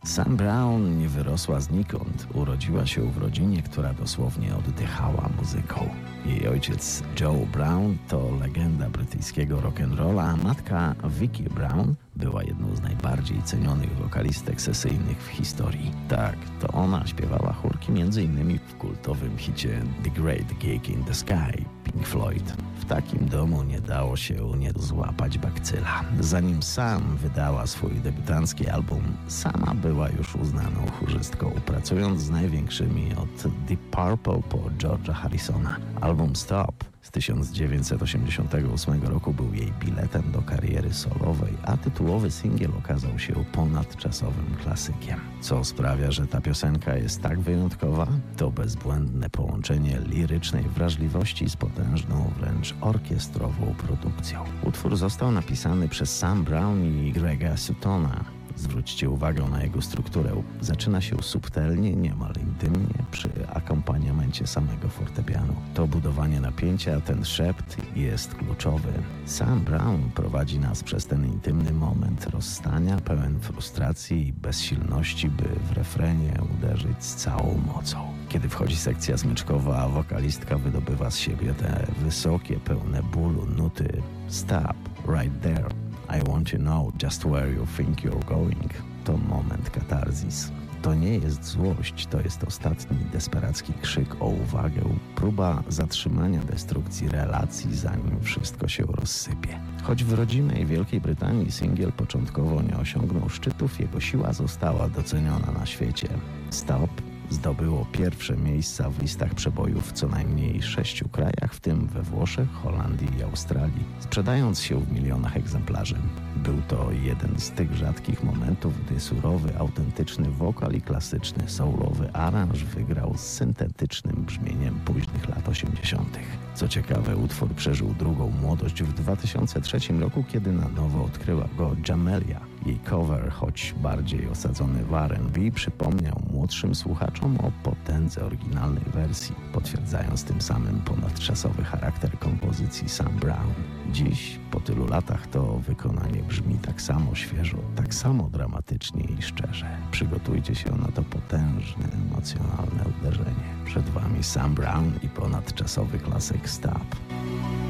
Sam Brown nie wyrosła znikąd. Urodziła się w rodzinie, która dosłownie oddychała muzyką. Jej ojciec Joe Brown to legenda brytyjskiego rock'n'rolla, a matka Vicki Brown była jedną z najbardziej cenionych wokalistek sesyjnych w historii. Tak, to ona śpiewała chórki m.in. w kultowym hicie The Great Gig in the Sky Pink Floyd. W takim domu nie dało się nie złapać bakcyla. Zanim Sam wydała swój debiutancki album, sama była już uznaną chórzystką, pracując z największymi od Deep Purple po George'a Harrisona. Album Stop z 1988 roku był jej biletem do kariery solowej, a tytułowy singiel okazał się ponadczasowym klasykiem. Co sprawia, że ta piosenka jest tak wyjątkowa? To bezbłędne połączenie lirycznej wrażliwości z potężną, wręcz orkiestrową produkcją. Utwór został napisany przez Sam Brown i Grega Suttona. Zwróćcie uwagę na jego strukturę. Zaczyna się subtelnie, niemal intymnie, przy akompaniamencie samego fortepianu. To budowanie napięcia, ten szept jest kluczowy. Sam Brown prowadzi nas przez ten intymny moment rozstania, pełen frustracji i bezsilności, by w refrenie uderzyć z całą mocą. Kiedy wchodzi sekcja smyczkowa, a wokalistka wydobywa z siebie te wysokie, pełne bólu nuty Stop, right there. I want to know just where you think you're going. To moment katarzis. To nie jest złość, to jest ostatni desperacki krzyk o uwagę, próba zatrzymania destrukcji relacji, zanim wszystko się rozsypie. Choć w rodzimej Wielkiej Brytanii singiel początkowo nie osiągnął szczytów, jego siła została doceniona na świecie. Stop zdobyło pierwsze miejsca w listach przebojów w co najmniej 6 krajach, w tym we Włoszech, Holandii i Australii, sprzedając się w milionach egzemplarzy. Był to jeden z tych rzadkich momentów, gdy surowy, autentyczny wokal i klasyczny, soulowy aranż wygrał z syntetycznym brzmieniem późnych lat 80. Co ciekawe, utwór przeżył drugą młodość w 2003 roku, kiedy na nowo odkryła go Jamelia. Jej cover, choć bardziej osadzony w R&B, przypomniał młodszym słuchaczom o potędze oryginalnej wersji, potwierdzając tym samym ponadczasowy charakter kompozycji Sam Brown. Dziś, po tylu latach, to wykonanie brzmi tak samo świeżo, tak samo dramatycznie i szczerze. Przygotujcie się na to potężne, emocjonalne uderzenie. Przed Wami Sam Brown i ponadczasowy klasyk Stop.